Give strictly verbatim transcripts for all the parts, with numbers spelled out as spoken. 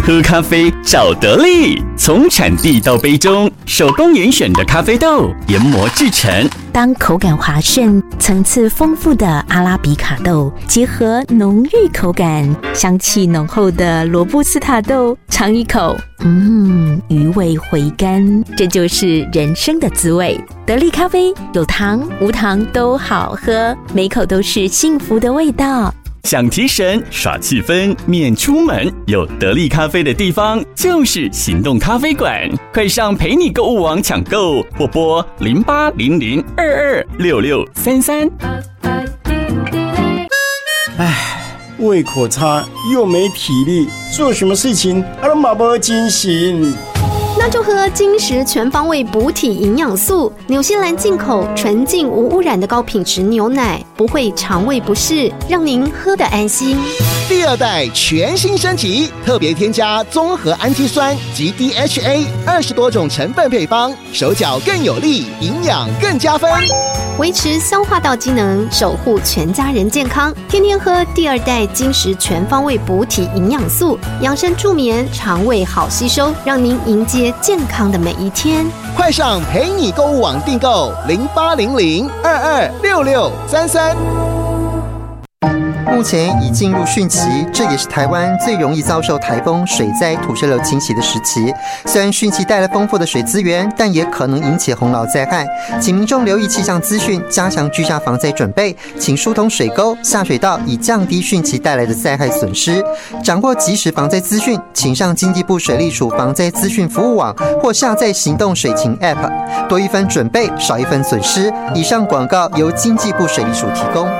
喝咖啡找得力，从产地到杯中，手工严选的咖啡豆研磨制成。 当口感滑顺、层次丰富的阿拉比卡豆结合浓郁口感、香气浓厚的罗布斯塔豆，尝一口，嗯，余味回甘，这就是人生的滋味。得力咖啡有糖无糖都好喝，每口都是幸福的味道。 想提神耍气氛免出门，有得力咖啡的地方就是行动咖啡馆，快上陪你购物网抢购，或拨零八零零二二六六三三。 唉，胃口差又没体力，做什么事情啊都马不精神。 那就喝金石全方位补体营养素，纽西兰进口纯净无污染的高品质牛奶，不会肠胃不适，让您喝得安心。 第二代全新升级，特别添加综合氨基酸及 D H A 二十多种成分配方，手脚更有力，营养更加分， 维持消化道机能，守护全家人健康。天天喝第二代金石全方位补体营养素，养生助眠，肠胃好吸收，让您迎接健康的每一天。 快上陪你购物网订购零八零零二二六六三三。 目前已进入汛期，这也是台湾最容易遭受台风、水灾、土石流侵袭的时期。虽然汛期带来丰富的水资源，但也可能引起洪涝灾害，请民众留意气象资讯，加强居家防灾准备，请疏通水沟、下水道，以降低汛期带来的灾害损失。掌握即时防灾资讯，请上经济部水利署防灾资讯服务网，或下载行动水情 App， 多一分准备，少一分损失。以上广告由经济部水利署提供。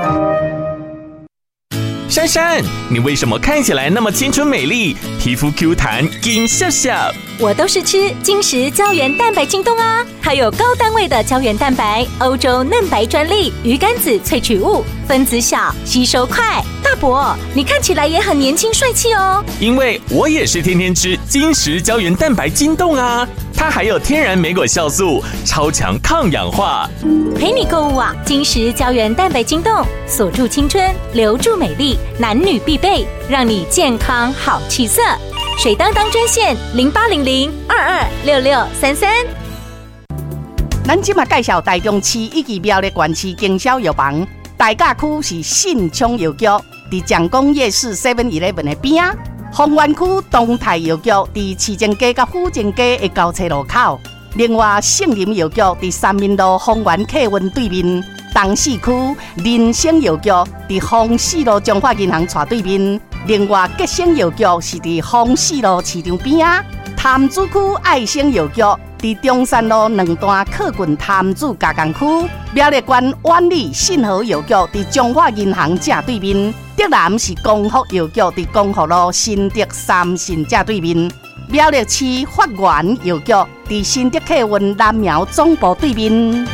珊珊，你为什么看起来那么青春美丽，皮肤 Q 弹，金笑笑？ 我都是吃金石胶原蛋白晶冻啊，还有高单位的胶原蛋白，欧洲嫩白专利，鱼肝子萃取物，分子小，吸收快。大伯，你看起来也很年轻帅气哦。 因为我也是天天吃金石胶原蛋白晶冻啊，它还有天然莓果酵素，超强抗氧化。 陪你购物网，金石胶原蛋白晶冻，锁住青春，留住美丽，男女必备，让你健康好气色。水当当专线零八零零二二六六三三。 咱今嘛介绍台中市以及苗栗县市经销药房，大甲区是信昌药局，伫蒋公夜市 seven eleven 的边啊。丰原区东泰药局伫市政街甲府政街的交叉路口。另外，圣林药局伫三民路丰原客运对面。东市区人生药局伫丰市路中华银行斜对面。另外，吉生药局是伫丰市路市场边啊。潭子区爱生药局伫中山路两段客运潭子加工区。苗栗县万里信和药局伫中华银行正对面。德南是光福药局伫光福路新德三信正对面。苗栗市发源药局伫新德客运南苗总部对面。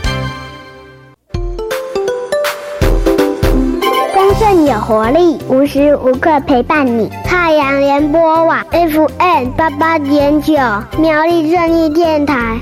丰盛有活力，无时无刻陪伴你。太阳联播网 F M 八八点九，苗栗正义电台。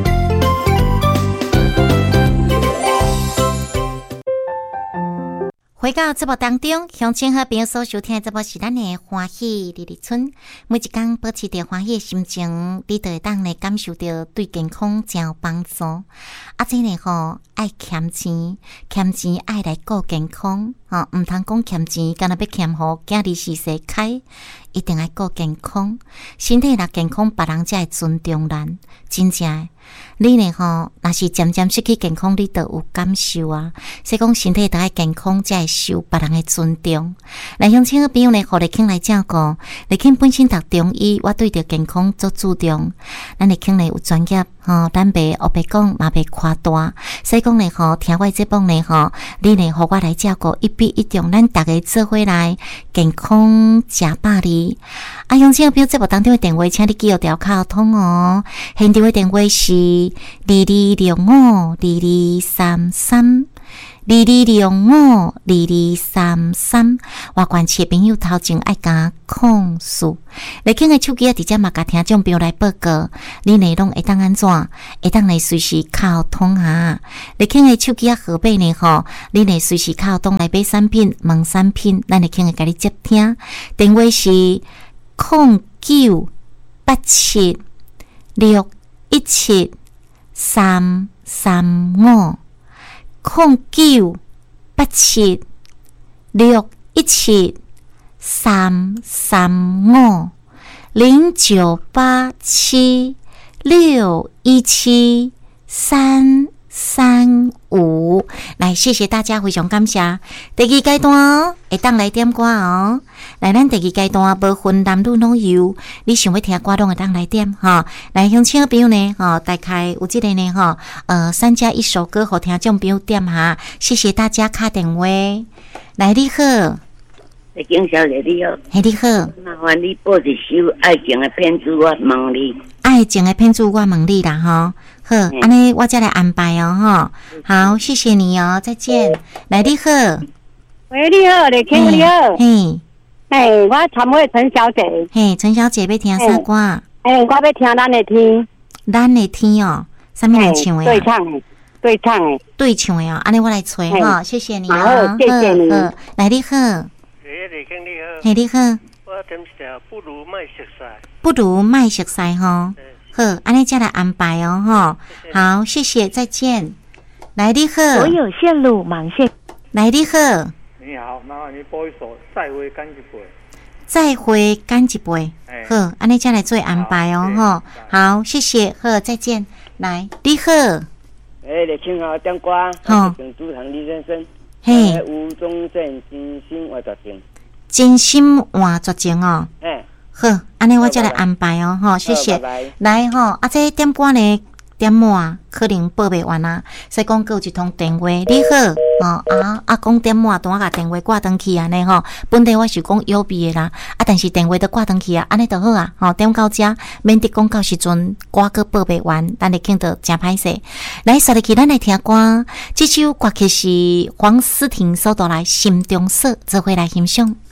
回到节目当中，乡亲和朋友所收听的节目是咱的欢喜日日村。每一天保持着欢喜的心情，你就会当来感受到对健康真有帮助。啊，这呢吼爱欠钱，欠钱爱来顾健康。哦，唔通讲欠钱，干那要欠互囝儿是世开，一定爱顾健康。身体若健康，别人才会尊重咱。真正的，你呢吼，若是渐渐失去健康，你就有感受啊。所以讲，身体得爱健康，才会受别人的尊重。来乡亲的朋友呢，互立庆来照顾。立庆本身读中医，我对着健康足注重。咱立庆呢有专业，吼，咱袂黑白讲，嘛袂夸大。所以讲呢吼，听我节目呢吼，你呢互我来照顾一。比一种，咱大家做伙来健康吃百里。啊，乡亲朋友，节目当中的电话，请你记录条卡通哦。现场的电话是二二六五二二三三。二二六五二二三三，外县市的朋友头前爱甲控诉，来听的手机啊，直接嘛甲听众朋友来报告，你内容会当安怎？会当来随时沟通下。来听的手机啊，号码呢吼，你来随时沟通来买产品、问产品，咱来听的甲你接听。电话是控九八七六一七三三五，空九八七六一七三三五，零九八七六一七三三五。来，谢谢大家，非常感谢。第二阶段会当来点歌哦。来，咱第二阶段无分男女老幼，你想要听歌拢会当来点哈。来，乡亲朋友呢，哈，大概有这个呢，哈，呃，三加一首歌，互听众朋友点哈。谢谢大家打电话。来，你好， 景小姐你好， 嘿，你好， 麻烦你播一首爱情的骗子，我问你。 爱情的骗子，我问你啦，哈。好，安尼我再来安排哦，哈。好，谢谢你哦，再见。来，你好， 喂，你好，你听你好， 嘿， 嘿，我参会陈小姐， 嘿，陈小姐要听啥歌？ 哎，我要听咱的天， 咱的天哦，啥物人唱的？ 对唱的，对唱的， 对唱的哦，安尼我来吹哈，谢谢你哦，谢谢你。 来，你好，嘿，你好， 我点写不如卖熟悉， 不如卖熟悉哈。好，安尼再来安排哦，哈。好，谢谢，再见。来，你好， 所有线路忙线。 来，你好， 你好，麻烦你播一首《再会干一杯》。 再会干一杯。好，安尼再来做安排哦，哈。好，谢谢，好，再见。来，你好。 哎，你请好点歌， 好， 成都堂李先生。 嘿， 吴宗宪真心换绝情。 真心换绝情哦。 哎。 好，安尼我再来安排哦，吼，谢谢。来吼，啊，这点歌呢点满，可能报袂完啊。所以讲，有一通电话，你好，哦啊啊，讲点满，等我甲电话挂登去安尼吼。本地我是讲有味的啦，啊，但是电话都挂登去啊，安尼就好啊。吼，点到遮，免得讲到时阵歌个报袂完，咱会见到真歹势。来，刷入去，咱来听歌，这首歌曲是黄思婷所带来《心中锁》，做伙来欣赏。